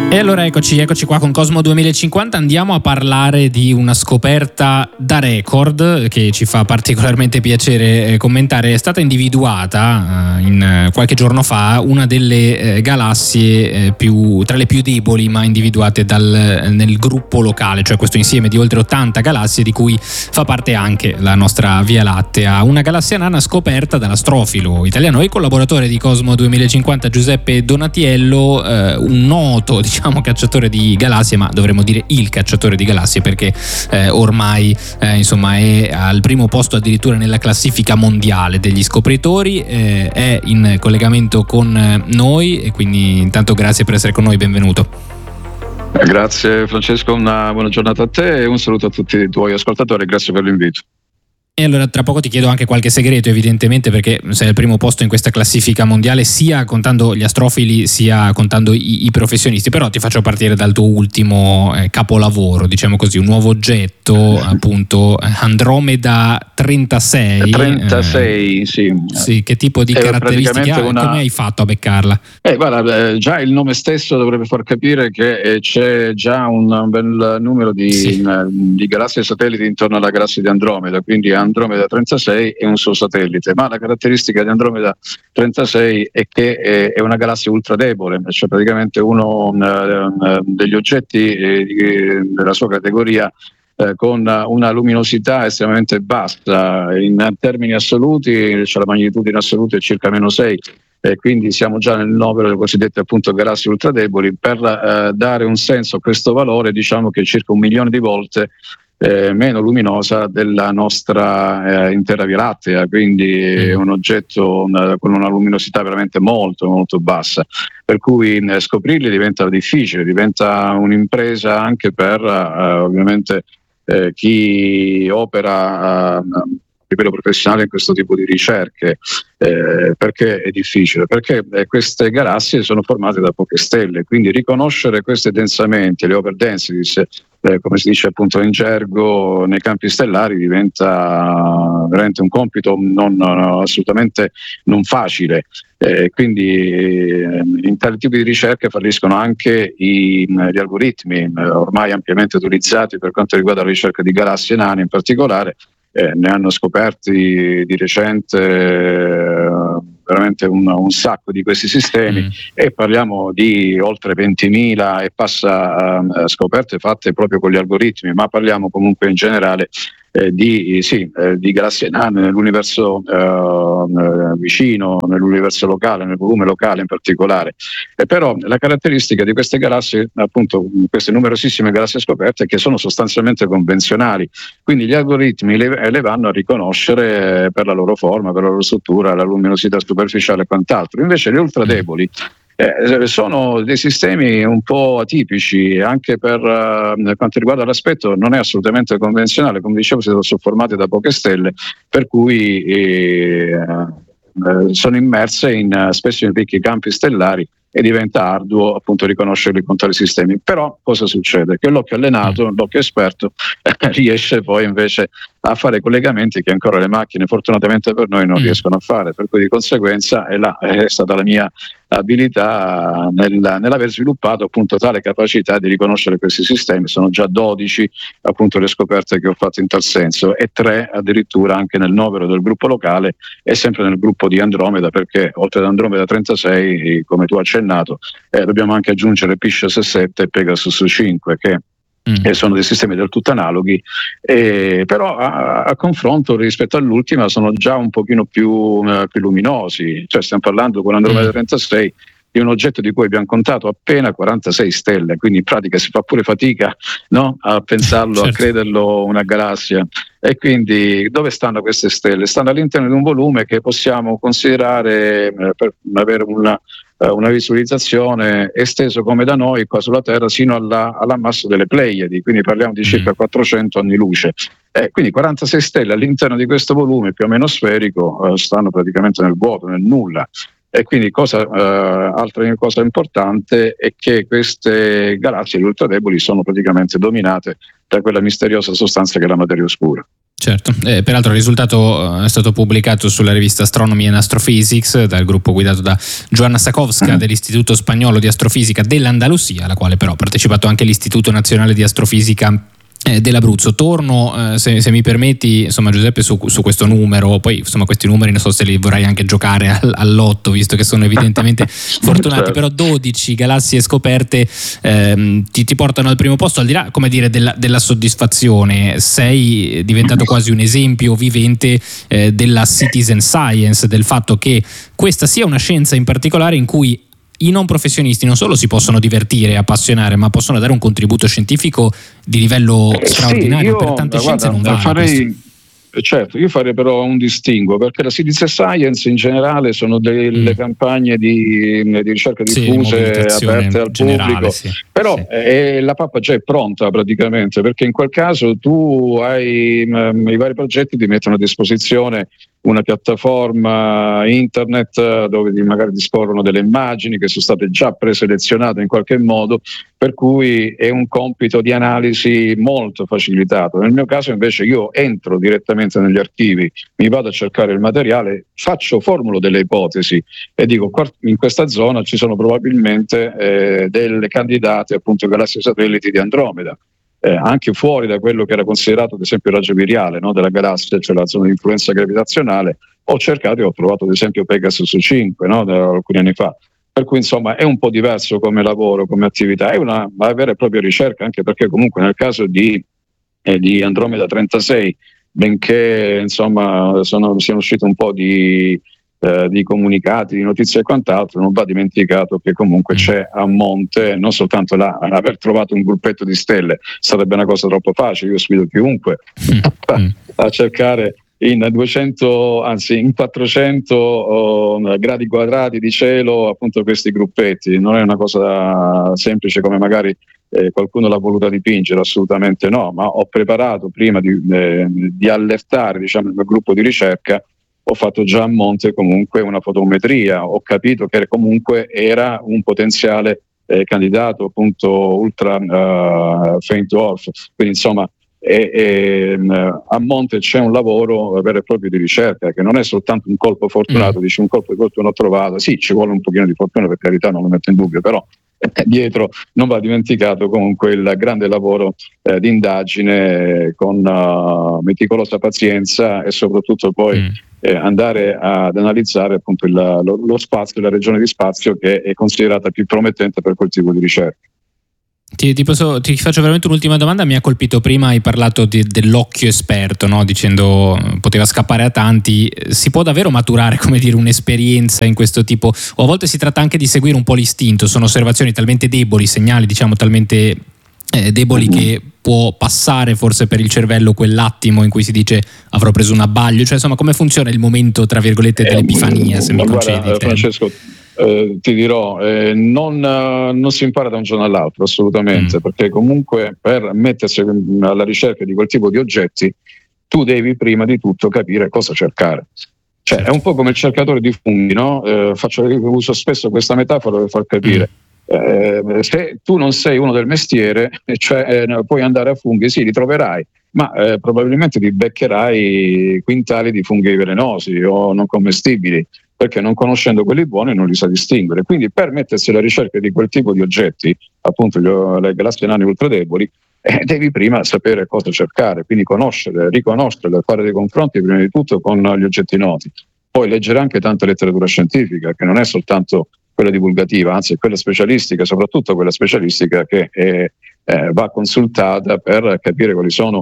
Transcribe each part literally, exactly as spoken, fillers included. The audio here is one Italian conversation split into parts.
E allora eccoci, eccoci qua con Cosmo duemilacinquanta, andiamo a parlare di una scoperta da record che ci fa particolarmente piacere commentare. È stata individuata in, qualche giorno fa una delle galassie più, tra le più deboli ma individuate dal, nel gruppo locale, cioè questo insieme di oltre ottanta galassie di cui fa parte anche la nostra Via Lattea, una galassia nana scoperta dall'astrofilo italiano e collaboratore di Cosmo duemilacinquanta Giuseppe Donatiello, eh, un noto diciamo cacciatore di galassie, ma dovremmo dire il cacciatore di galassie perché eh, ormai eh, insomma è al primo posto addirittura nella classifica mondiale degli scopritori, eh, è in collegamento con noi e quindi intanto grazie per essere con noi, benvenuto. Grazie Francesco, una buona giornata a te e un saluto a tutti i tuoi ascoltatori, grazie per l'invito. E allora tra poco ti chiedo anche qualche segreto, evidentemente, perché sei al primo posto in questa classifica mondiale, sia contando gli astrofili sia contando i, i professionisti, però ti faccio partire dal tuo ultimo eh, capolavoro, diciamo così, un nuovo oggetto, appunto Andromeda trentasei. trentasei, eh, sì. Sì, che tipo di è caratteristiche ha una... e come hai fatto a beccarla? Eh, guarda, eh, già il nome stesso dovrebbe far capire che eh, c'è già un bel numero di, sì. di galassie satelliti intorno alla galassia di Andromeda, quindi Andromeda trentasei è un suo satellite, ma la caratteristica di Andromeda trentasei è che è, è una galassia ultra debole, cioè praticamente uno uh, degli oggetti eh, della sua categoria eh, con una luminosità estremamente bassa. In termini assoluti, cioè la magnitudine assoluta è circa meno sei, e quindi siamo già nel novero delle cosiddette appunto galassie ultra deboli. Per eh, dare un senso a questo valore, diciamo che è circa un milione di volte Eh, meno luminosa della nostra eh, intera Via Lattea, quindi è un oggetto una, con una luminosità veramente molto molto bassa, per cui eh, scoprirli diventa difficile, diventa un'impresa anche per eh, ovviamente eh, chi opera a livello professionale in questo tipo di ricerche. Eh, perché è difficile? Perché eh, queste galassie sono formate da poche stelle, quindi riconoscere questi densamenti, le over densities, eh, come si dice appunto in gergo nei campi stellari, diventa veramente un compito non, non, assolutamente non facile. Eh, quindi eh, in tali tipi di ricerche falliscono anche i, gli algoritmi eh, ormai ampiamente utilizzati per quanto riguarda la ricerca di galassie nane in particolare. Eh, ne hanno scoperti di recente eh, veramente un, un sacco di questi sistemi, mm. e parliamo di oltre ventimila e passa eh, scoperte fatte proprio con gli algoritmi, ma parliamo comunque in generale eh, di, sì, eh, di galassie nane nell'universo eh, vicino, nell'universo locale, nel volume locale in particolare. E però la caratteristica di queste galassie, appunto queste numerosissime galassie scoperte, è che sono sostanzialmente convenzionali, quindi gli algoritmi le, le vanno a riconoscere per la loro forma, per la loro struttura, la luminosità superficiale e quant'altro. Invece le ultradeboli Eh, sono dei sistemi un po' atipici anche per uh, quanto riguarda l'aspetto, non è assolutamente convenzionale, come dicevo sono formati da poche stelle, per cui eh, eh, sono immerse in uh, spesso in ricchi campi stellari e diventa arduo appunto riconoscerli con tali sistemi. Però cosa succede? Che l'occhio allenato, l'occhio esperto eh, riesce poi invece a fare collegamenti che ancora le macchine fortunatamente per noi non mm. riescono a fare, per cui di conseguenza è, là, è stata la mia abilità nel, nell'aver sviluppato appunto tale capacità di riconoscere questi sistemi. Sono già dodici appunto le scoperte che ho fatto in tal senso e tre addirittura anche nel novero del gruppo locale e sempre nel gruppo di Andromeda, perché oltre ad Andromeda trentasei, come tu hai accennato, eh, dobbiamo anche aggiungere Pisces sette e Pegasus cinque, che che sono dei sistemi del tutto analoghi, eh, però a, a confronto rispetto all'ultima sono già un pochino più, uh, più luminosi, cioè stiamo parlando con Andromeda trentasei di un oggetto di cui abbiamo contato appena quarantasei stelle, quindi in pratica si fa pure fatica, no? A pensarlo, certo. A crederlo una galassia. E quindi dove stanno queste stelle? Stanno all'interno di un volume che possiamo considerare eh, per avere una una visualizzazione esteso come da noi qua sulla Terra sino alla, all'ammasso delle Pleiadi, quindi parliamo di circa quattrocento anni luce. Eh, quindi quarantasei stelle all'interno di questo volume più o meno sferico eh, stanno praticamente nel vuoto, nel nulla. E quindi cosa, eh, altra cosa importante è che queste galassie ultradeboli sono praticamente dominate da quella misteriosa sostanza che è la materia oscura. Certo, eh, peraltro il risultato è stato pubblicato sulla rivista Astronomy and Astrophysics dal gruppo guidato da Joanna Sakowska dell'Istituto Spagnolo di Astrofisica dell'Andalusia, alla quale però ha partecipato anche l'Istituto Nazionale di Astrofisica eh, dell'Abruzzo. Torno, eh, se, se mi permetti, insomma, Giuseppe, su, su questo numero. Poi insomma questi numeri non so se li vorrai anche giocare al, all'otto, visto che sono evidentemente fortunati, certo. Però dodici galassie scoperte ehm, ti, ti portano al primo posto, al di là, come dire, della, della soddisfazione. Sei diventato quasi un esempio vivente eh, della citizen science, del fatto che questa sia una scienza in particolare in cui i non professionisti non solo si possono divertire e appassionare, ma possono dare un contributo scientifico di livello eh, straordinario. Sì, io, per tante guarda, scienze non vale farei, certo, io farei però un distinguo, perché la citizen science in generale sono delle mm. campagne di, di ricerca diffuse, sì, aperte al generale, pubblico, sì, però sì. Eh, la pappa già è pronta praticamente, perché in quel caso tu hai mh, i vari progetti ti mettono a disposizione una piattaforma internet dove magari disporrono delle immagini che sono state già preselezionate in qualche modo, per cui è un compito di analisi molto facilitato. Nel mio caso invece io entro direttamente negli archivi, mi vado a cercare il materiale, faccio, formulo delle ipotesi e dico in questa zona ci sono probabilmente eh, delle candidate appunto galassie satelliti di Andromeda. Eh, anche fuori da quello che era considerato ad esempio il raggio viriale, no, della galassia, cioè la zona di influenza gravitazionale. Ho cercato e ho trovato ad esempio Pegasus cinque, no, da alcuni anni fa, per cui insomma è un po' diverso come lavoro, come attività, è una, una vera e propria ricerca, anche perché comunque nel caso di, eh, di Andromeda trentasei, benché insomma sono, siano usciti un po' di Eh, di comunicati, di notizie e quant'altro, non va dimenticato che comunque c'è a monte non soltanto la, aver trovato un gruppetto di stelle, sarebbe una cosa troppo facile, io sfido chiunque a cercare in duecento, anzi in quattrocento oh, gradi quadrati di cielo appunto questi gruppetti. Non è una cosa semplice come magari eh, qualcuno l'ha voluta dipingere, assolutamente no, ma ho preparato prima di, eh, di allertare diciamo il mio gruppo di ricerca. Ho fatto già a monte comunque una fotometria, ho capito che comunque era un potenziale eh, candidato appunto ultra uh, faint dwarf, quindi insomma e, e, a monte c'è un lavoro vero e proprio di ricerca che non è soltanto un colpo fortunato, mm. dici un colpo di fortuna ho trovato, sì ci vuole un pochino di fortuna, per carità, non lo metto in dubbio, però dietro non va dimenticato comunque il grande lavoro eh, di indagine con uh, meticolosa pazienza e soprattutto poi mm. eh, andare ad analizzare appunto il, lo, lo spazio, la regione di spazio che è considerata più promettente per quel tipo di ricerca. Ti, ti, posso, ti faccio veramente un'ultima domanda. Mi ha colpito prima, hai parlato di, dell'occhio esperto, no? Dicendo poteva scappare a tanti. Si può davvero maturare, come dire, un'esperienza in questo tipo, o a volte si tratta anche di seguire un po' l'istinto? Sono osservazioni talmente deboli, segnali diciamo talmente eh, deboli che può passare forse per il cervello quell'attimo in cui si dice avrò preso un abbaglio, cioè insomma come funziona il momento tra virgolette dell'epifania, se mi concedi? Guarda, Francesco, Eh, ti dirò, eh, non, uh, non si impara da un giorno all'altro assolutamente, mm. perché comunque per mettersi alla ricerca di quel tipo di oggetti tu devi prima di tutto capire cosa cercare. Cioè è un po' come il cercatore di funghi, no? Eh, faccio, uso spesso questa metafora per far capire. Mm. Eh, se tu non sei uno del mestiere, cioè eh, puoi andare a funghi, sì, li troverai, ma eh, probabilmente ti beccherai quintali di funghi velenosi o non commestibili, perché non conoscendo quelli buoni non li sa distinguere. Quindi per mettersi alla ricerca di quel tipo di oggetti, appunto gli, le galassie nane ultra deboli, eh, devi prima sapere cosa cercare, quindi conoscere, riconoscere, fare dei confronti prima di tutto con gli oggetti noti. Poi leggere anche tanta letteratura scientifica, che non è soltanto quella divulgativa, anzi è quella specialistica, soprattutto quella specialistica che è, eh, va consultata per capire quali sono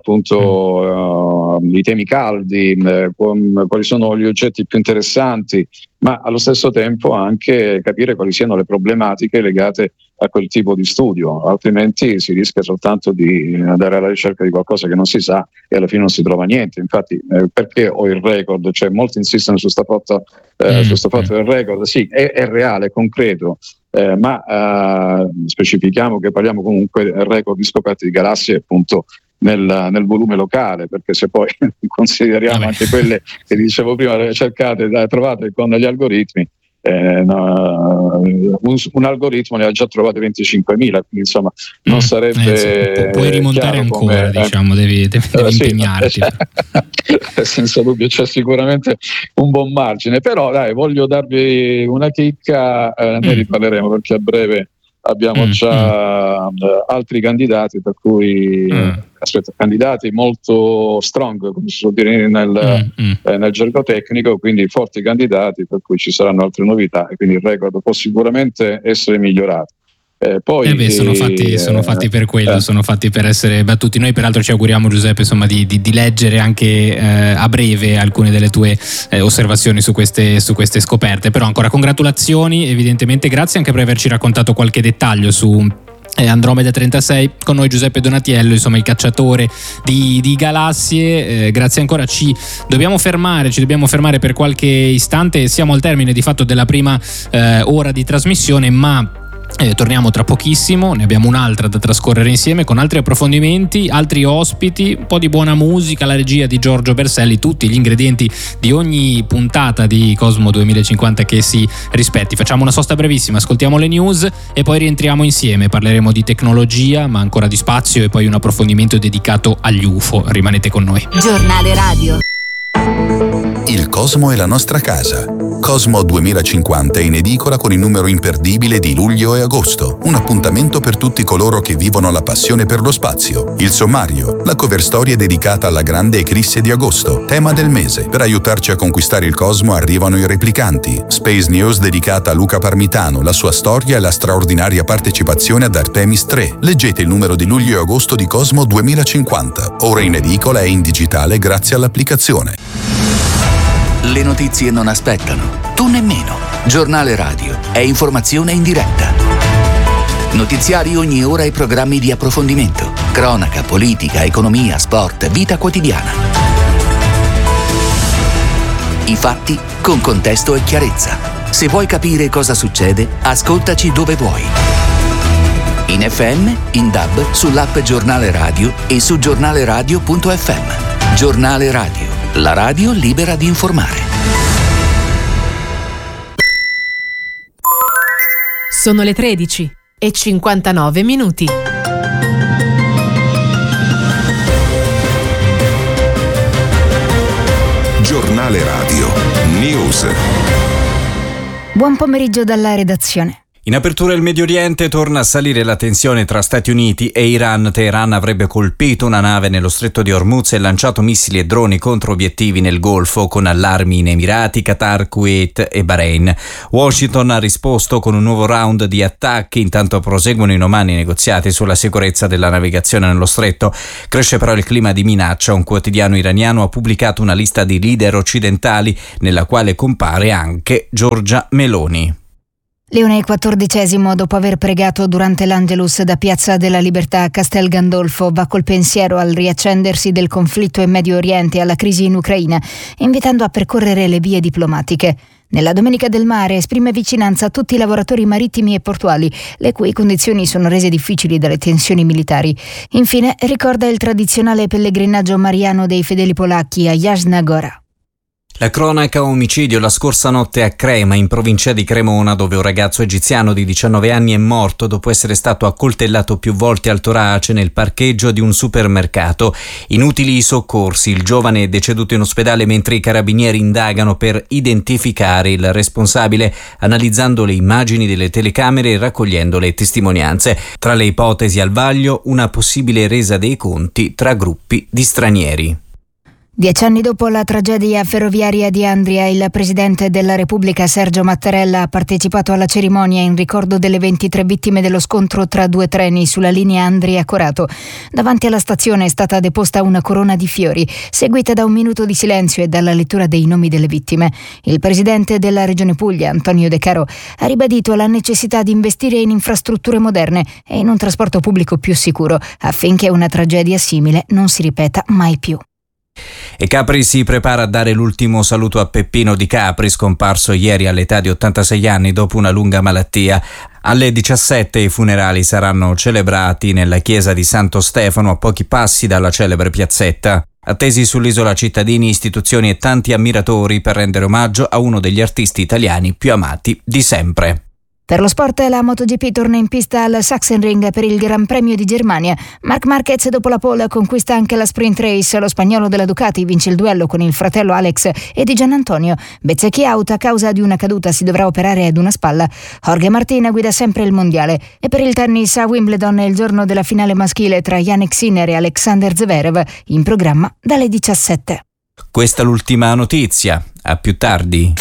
appunto uh, i temi caldi, eh, quali sono gli oggetti più interessanti, ma allo stesso tempo anche capire quali siano le problematiche legate a quel tipo di studio, altrimenti si rischia soltanto di andare alla ricerca di qualcosa che non si sa e alla fine non si trova niente. Infatti eh, perché ho il record, cioè molti insistono su sta fatto, eh, mm. su sta fatto del record, sì è, è reale, è concreto, eh, ma eh, specifichiamo che parliamo comunque del record di scoperte di galassie appunto Nel, nel volume locale, perché se poi consideriamo Vabbè. anche quelle che dicevo prima cercate, trovate con gli algoritmi, Eh, no, un, un algoritmo ne ha già trovate venticinquemila, quindi insomma non mm, sarebbe eh, sì, puoi rimontare ancora, come, diciamo, devi, devi, devi eh, impegnarti. Sì, senza dubbio c'è sicuramente un buon margine, però dai, voglio darvi una chicca, eh, ne mm. riparleremo perché a breve abbiamo mm, già mm. altri candidati, per cui mm. aspetta, candidati molto strong, come si suol dire nel, mm. eh, nel gergo tecnico, quindi forti candidati, per cui ci saranno altre novità e quindi il record può sicuramente essere migliorato. Eh, poi, eh beh, sono fatti, eh, sono fatti per quello, eh. sono fatti per essere battuti. Noi peraltro ci auguriamo, Giuseppe, insomma, di, di, di leggere anche eh, a breve alcune delle tue eh, osservazioni su queste, su queste scoperte. Però ancora congratulazioni, evidentemente, grazie anche per averci raccontato qualche dettaglio su Eh, Andromeda trentasei. Con noi Giuseppe Donatiello, insomma il cacciatore di, di galassie. Eh, grazie ancora, ci dobbiamo fermare, ci dobbiamo fermare per qualche istante. Siamo al termine di fatto della prima eh, ora di trasmissione, ma Eh, torniamo tra pochissimo, ne abbiamo un'altra da trascorrere insieme con altri approfondimenti, altri ospiti, un po' di buona musica, la regia di Giorgio Berselli, tutti gli ingredienti di ogni puntata di Cosmo duemilacinquanta che si rispetti. Facciamo una sosta brevissima, ascoltiamo le news e poi rientriamo insieme, parleremo di tecnologia ma ancora di spazio e poi un approfondimento dedicato agli U F O. Rimanete con noi. Giornale Radio. Il Cosmo è la nostra casa. Cosmo duemilacinquanta è in edicola con il numero imperdibile di luglio e agosto. Un appuntamento per tutti coloro che vivono la passione per lo spazio. Il sommario, la cover storia dedicata alla grande eclisse di agosto, tema del mese. Per aiutarci a conquistare il Cosmo arrivano i replicanti. Space News dedicata a Luca Parmitano, la sua storia e la straordinaria partecipazione ad Artemis tre. Leggete il numero di luglio e agosto di Cosmo duemilacinquanta. Ora in edicola e in digitale grazie all'applicazione. Le notizie non aspettano, tu nemmeno. Giornale Radio è informazione in diretta. Notiziari ogni ora e programmi di approfondimento. Cronaca, politica, economia, sport, vita quotidiana. I fatti con contesto e chiarezza. Se vuoi capire cosa succede, ascoltaci dove vuoi. In F M, in D A B, sull'app Giornale Radio e su giornaleradio punto effe emme. Giornale Radio, la radio libera di informare. Sono le tredici e cinquantanove minuti. Giornale Radio News. Buon pomeriggio dalla redazione. In apertura il Medio Oriente torna a salire la tensione tra Stati Uniti e Iran. Teheran avrebbe colpito una nave nello stretto di Hormuz e lanciato missili e droni contro obiettivi nel Golfo, con allarmi in Emirati, Qatar, Kuwait e Bahrain. Washington ha risposto con un nuovo round di attacchi. Intanto proseguono in Oman i negoziati sulla sicurezza della navigazione nello stretto. Cresce però il clima di minaccia. Un quotidiano iraniano ha pubblicato una lista di leader occidentali nella quale compare anche Giorgia Meloni. Leone quattordicesimo, dopo aver pregato durante l'Angelus da Piazza della Libertà a Castel Gandolfo, va col pensiero al riaccendersi del conflitto in Medio Oriente e alla crisi in Ucraina, invitando a percorrere le vie diplomatiche. Nella Domenica del Mare esprime vicinanza a tutti i lavoratori marittimi e portuali, le cui condizioni sono rese difficili dalle tensioni militari. Infine ricorda il tradizionale pellegrinaggio mariano dei fedeli polacchi a Jasna Gora. La cronaca omicidio la scorsa notte a Crema, in provincia di Cremona, dove un ragazzo egiziano di diciannove anni è morto dopo essere stato accoltellato più volte al torace nel parcheggio di un supermercato. Inutili i soccorsi, il giovane è deceduto in ospedale mentre i carabinieri indagano per identificare il responsabile, analizzando le immagini delle telecamere e raccogliendo le testimonianze. Tra le ipotesi al vaglio, una possibile resa dei conti tra gruppi di stranieri. Dieci anni dopo la tragedia ferroviaria di Andria, il presidente della Repubblica Sergio Mattarella ha partecipato alla cerimonia in ricordo delle ventitré vittime dello scontro tra due treni sulla linea Andria-Corato. Davanti alla stazione è stata deposta una corona di fiori, seguita da un minuto di silenzio e dalla lettura dei nomi delle vittime. Il presidente della Regione Puglia, Antonio De Caro, ha ribadito la necessità di investire in infrastrutture moderne e in un trasporto pubblico più sicuro, affinché una tragedia simile non si ripeta mai più. E Capri si prepara a dare l'ultimo saluto a Peppino Di Capri, scomparso ieri all'età di ottantasei anni dopo una lunga malattia. Alle diciassette i funerali saranno celebrati nella chiesa di Santo Stefano, a pochi passi dalla celebre piazzetta. Attesi sull'isola cittadini, istituzioni e tanti ammiratori per rendere omaggio a uno degli artisti italiani più amati di sempre. Per lo sport la MotoGP torna in pista al Sachsenring per il Gran Premio di Germania. Marc Marquez dopo la pole conquista anche la sprint race. Lo spagnolo della Ducati vince il duello con il fratello Alex e di Gianantonio. Bezzecchi out a causa di una caduta, si dovrà operare ad una spalla. Jorge Martin guida sempre il mondiale. E per il tennis a Wimbledon è il giorno della finale maschile tra Jannik Sinner e Alexander Zverev, in programma dalle diciassette. Questa è l'ultima notizia. A più tardi.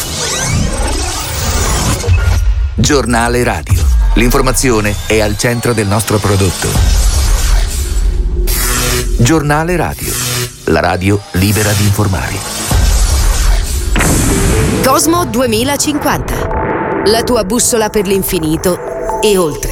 Giornale Radio. L'informazione è al centro del nostro prodotto. Giornale Radio. La radio libera di informare. Cosmo duemilacinquanta. La tua bussola per l'infinito e oltre.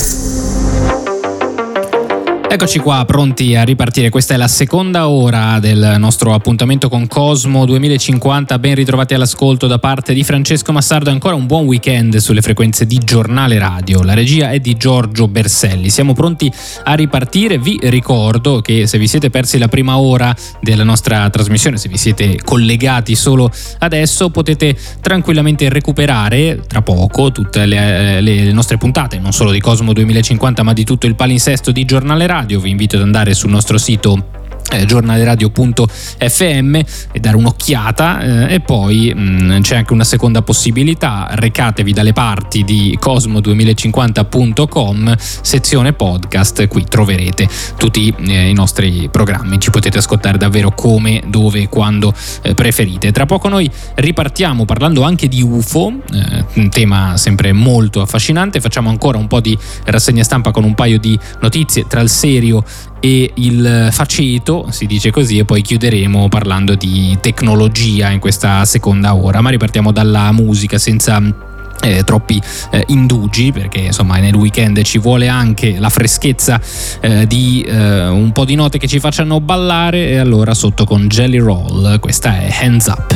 Eccoci qua, pronti a ripartire. Questa è la seconda ora del nostro appuntamento con Cosmo duemilacinquanta. Ben ritrovati all'ascolto da parte di Francesco Massardo. Ancora un buon weekend sulle frequenze di Giornale Radio. La regia è di Giorgio Berselli. Siamo pronti a ripartire. Vi ricordo che se vi siete persi la prima ora della nostra trasmissione, se vi siete collegati solo adesso, potete tranquillamente recuperare tra poco tutte le, le nostre puntate, non solo di Cosmo duemilacinquanta ma di tutto il palinsesto di Giornale Radio. Vi invito ad andare sul nostro sito Eh, giornaleradio punto effe emme e dare un'occhiata, eh, e poi mh, c'è anche una seconda possibilità: recatevi dalle parti di cosmo duemilacinquanta punto com, sezione podcast. Qui troverete tutti eh, i nostri programmi, ci potete ascoltare davvero come, dove e quando eh, preferite. Tra poco noi ripartiamo parlando anche di U F O, eh, un tema sempre molto affascinante. Facciamo ancora un po' di rassegna stampa con un paio di notizie tra il serio e il faceto, si dice così, e poi chiuderemo parlando di tecnologia in questa seconda ora. Ma ripartiamo dalla musica senza Eh, troppi eh, indugi, perché insomma nel weekend ci vuole anche la freschezza eh, di eh, un po' di note che ci facciano ballare. E allora sotto con Jelly Roll, questa è Hands Up.